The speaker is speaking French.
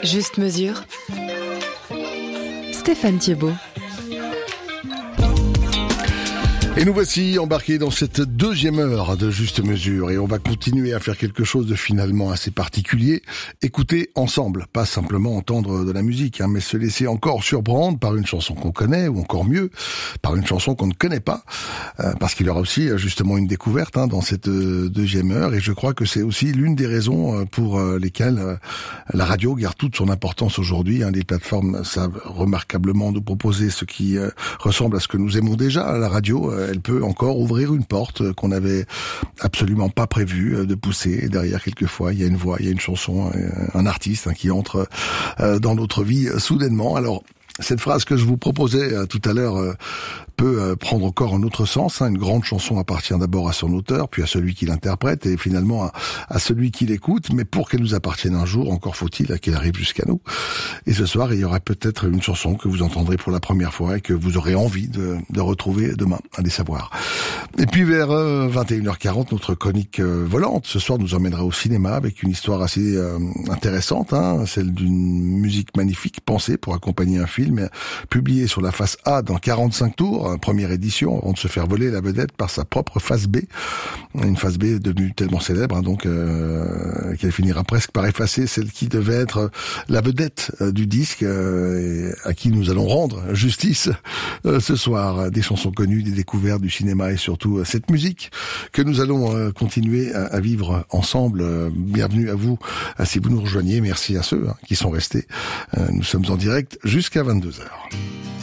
Juste mesure. Stéphane Thiebaud. Et nous voici embarqués dans cette deuxième heure de Juste Mesure et on va continuer à faire quelque chose de finalement assez particulier. Écouter ensemble, pas simplement entendre de la musique, mais se laisser encore surprendre par une chanson qu'on connaît ou encore mieux, par une chanson qu'on ne connaît pas, parce qu'il y aura aussi justement une découverte dans cette deuxième heure et je crois que c'est aussi l'une des raisons pour lesquelles la radio garde toute son importance aujourd'hui. Les plateformes savent remarquablement nous proposer ce qui ressemble à ce que nous aimons déjà. La radio, elle peut encore ouvrir une porte qu'on n'avait absolument pas prévu de pousser. Et derrière, quelquefois, il y a une voix, il y a une chanson, un artiste qui entre dans notre vie soudainement. Alors, cette phrase que je vous proposais tout à l'heure peut prendre encore un autre sens. Une grande chanson appartient d'abord à son auteur, puis à celui qui l'interprète, et finalement à celui qui l'écoute. Mais pour qu'elle nous appartienne un jour, encore faut-il qu'elle arrive jusqu'à nous. Et ce soir, il y aura peut-être une chanson que vous entendrez pour la première fois et que vous aurez envie de retrouver demain. Allez savoir. Et puis vers 21h40, notre chronique volante. Ce soir, nous emmènera au cinéma avec une histoire assez intéressante, celle d'une musique magnifique pensée pour accompagner un film publié sur la face A dans 45 tours, première édition, avant de se faire voler la vedette par sa propre face B. Une face B devenue tellement célèbre, qu'elle finira presque par effacer celle qui devait être la vedette du disque, et à qui nous allons rendre justice ce soir. Des chansons connues, des découvertes du cinéma et surtout cette musique que nous allons continuer à vivre ensemble. Bienvenue à vous si vous nous rejoignez. Merci à ceux qui sont restés. Nous sommes en direct jusqu'à 22h.